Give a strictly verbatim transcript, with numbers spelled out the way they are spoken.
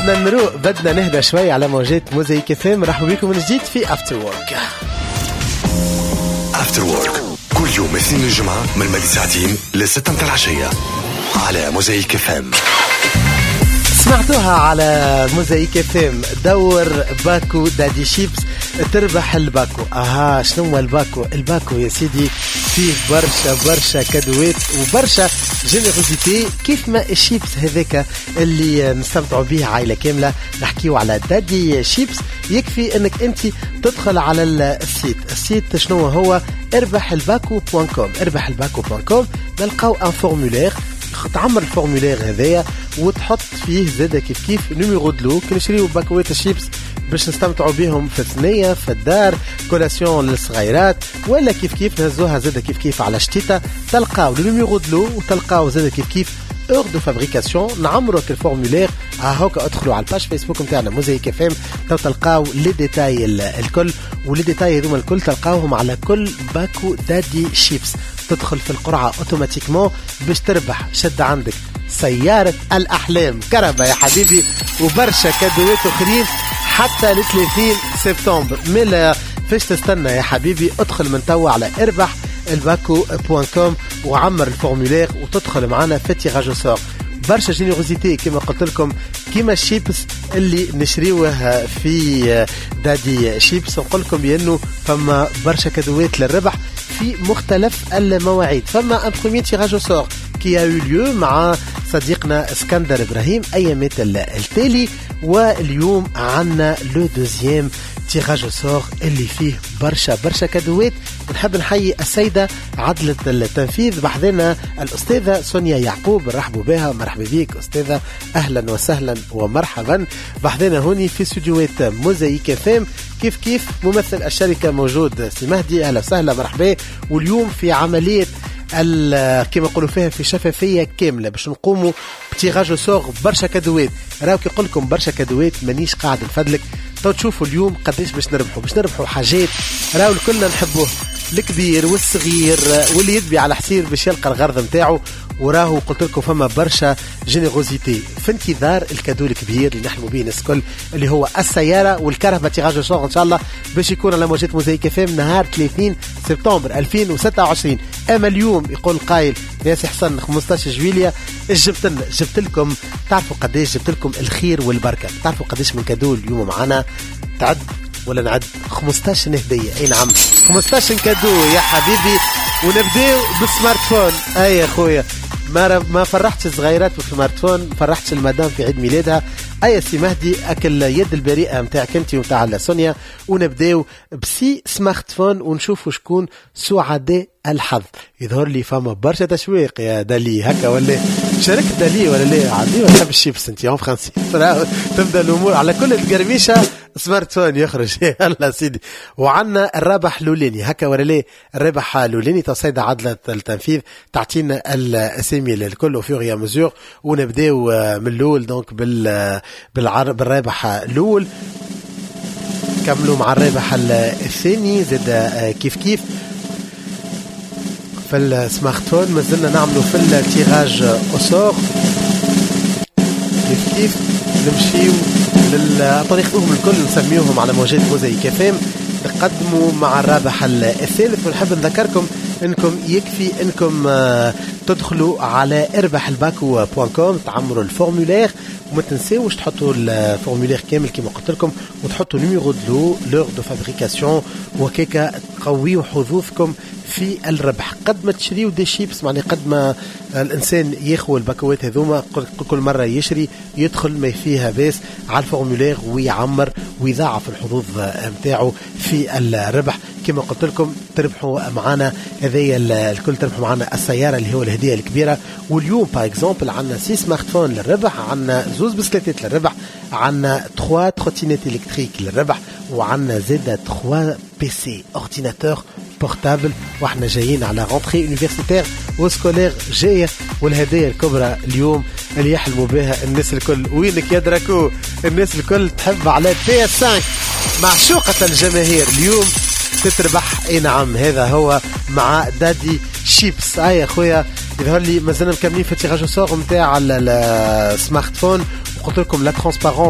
بدنا نروق، بدنا نهدى شوي على موجات موزايك اف ام. مرحبا بكم من جديد في افتر وورك. افتر وورك كل يوم اثنين الجمعة من مالي ساعتين لستة متاع العشية على موزايك اف ام. سمعتوها على موزايك اف ام. دور باكو دادي شيبس تربح الباكو. اها شنو هو الباكو؟ الباكو يا سيدي فيه برشا برشا كادوات وبرشا جينيروزيتي كيف ما الشيبس هذاك اللي نستمتعوا به عائلة كاملة. نحكيو على دادي شيبس. يكفي انك انت تدخل على السيت. السيت شنو هو؟ اربح الباكو بوان كوم. اربح الباكو بوان كوم نلقاو ان فورمولير. تعمر الفورمولير هذايا وتحط فيه زاده كيف كيف نيميرو دلو. كي نشريو باكوات الشيبس باش نستمتعوا بهم في الثنيه في الدار كولاسيون للصغيرات ولا كيف كيف نهزوها زاده كيف كيف على شتيتا. تلقاو النيميرو دلو وتلقاو زاده كيف كيف اور دو فابريكاسيون. نعمروا الفورمولير هاكا. ادخلوا على الباج فيسبوك نتاعنا موزايك اف ام تو تلقاو لي ديتاي الكل. ولي ديتاي هذوما الكل تلقاوهم على كل باكو دادي شيبس. تدخل في القرعه اوتوماتيكمون باش تربح. شد عندك سياره الاحلام كربه يا حبيبي وبرشا كادوات اخرين حتى ل ثلاثين سبتمبر. ملا فاش تستنى يا حبيبي؟ ادخل من توا على اربح الباكو بوان كوم وعمر الفورمولير وتدخل معنا في تيراج سور. برشا جينيروزيتي كما قلت لكم كما الشيبس اللي نشريوه في دادي شيبس. نقول لكم بانه فما برشا كادوات للربح في مختلف المواعيد. فما ان بروميير تيراج سور كي a eu lieu مع صديقنا اسكندر ابراهيم ايامات التالي. واليوم عنا لو دوزيام تيراج سور اللي فيه برشا برشا كادوات. نحب نحيي السيدة عدلة التنفيذ بحذنا الأستاذة سونيا يعقوب. رحبوا بها. مرحبا بيك أستاذة. أهلا وسهلا ومرحبا بحذنا هوني في استوديوهات موزايك اف ام. كيف كيف ممثل الشركة موجود سي مهدي. أهلا وسهلا مرحبا. واليوم في عملية كما يقولوا فيها في شفافية كاملة باش نقوموا بتيراج سور برشا كادوات. راو كي يقول لكم برشا كادوات مانيش قاعد نفدلك. تو تشوفوا اليوم قديش باش نربحوا. باش نربحوا حاجات راو الكلنا نحبوه، الكبير والصغير واللي يدبي على حسير باش يلقى الغرض نتاعو. وراهو قلت لكم فما برشا جينيروزيتي في انتظار الكادو الكبير اللي نحلموا به الناس الكل اللي هو السياره والكرهبه. تيراج سور ان شاء الله باش يكون على موجات موزايك اف ام نهار ثلاثين سبتمبر ألفين وستة وعشرين. اما اليوم يقول قايل ياسي حسن خمسطاش جويلية جبت لنا جبت لكم. تعرفوا قديش جبت لكم الخير والبركه. تعرفوا قديش من كادو اليوم معنا؟ تعد ولا نعد؟ خمسطاش هديه. اي نعم خمسطاش كادو يا حبيبي. ونبداو بالسمارت فون. اي يا خويا ما ما فرحتش الصغيرات بالسمارت فون، فرحتش المدام في عيد ميلادها. اي سي مهدي اكل يد البريئه نتاعك انت ونتاع سونيا. ونبداو بسي سمارت فون ونشوفوا شكون سعداء الحظ. يظهر لي فما برشا تشويق يا دالي هكا ولا شاركت دالي ولا لا؟ عادي ولا تحب الشيبس انت اون فرنسي؟ تبدا الامور على كل القرميشه سمارت فون يخرج. يلا سيدي. وعنا الرابح لوليني هكا ولا لا؟ الرابح لوليني تصيد عدلة التنفيذ تعطينا الاسامي الكل وفيغيا مزور. ونبداو من الاول دونك بال بالعرب بالرابح الاول. كملوا مع الرابح الثاني زاد كيف كيف في السمارت فون. مازلنا نعملوا في التيراج أسور كيف كيف نمشيو للطريقهم الكل نسميوهم على موجات موزايك اف ام. نقدموا مع الرابح الثالث. ونحب نذكركم انكم يكفي انكم تدخلوا على اربح الباكو بوان كوم تعمروا الفورمولير وما تنساوش تحطوا الفورمولير كامل كما قلت لكم وتحطوا نيميرو دلو لور دو فابريكاسيون وكيكا تقويوا حظوظكم في الربح. قد ما تشريوا دي شيبس معني قد ما الانسان ياخذ الباكوات هذوما كل مره يشري يدخل ما فيها باس على الفورمولير ويعمر ويضاعف الحظوظ نتاعو في الربح. كما قلت لكم تربحوا معنا هذيا الكل. تربحوا معنا السياره اللي هو الهديه الكبيره. واليوم باغ اكزومبل عندنا سي سمارت فون للربح، عندنا زوز بسكليتات للربح، عندنا ثلاثة تروتينيت الكتريك للربح، وعندنا زاده ثلاثة بي سي اورديناتور بورتابل. واحنا جايين على رونتري يونيفرسيتير وسكولير جايه. والهديه الكبرى اليوم اللي يحلموا بها الناس الكل. وينك يا دراكو؟ الناس الكل تحب على بي اس خمسة معشوقه الجماهير. اليوم تتربح. اي نعم هذا هو مع دادي شيبس. هاي يا خويا يظهر لي مازلنا مكملين في تيراج سور نتاع السمارت فون. وقلت لكم لا ترانسبارونس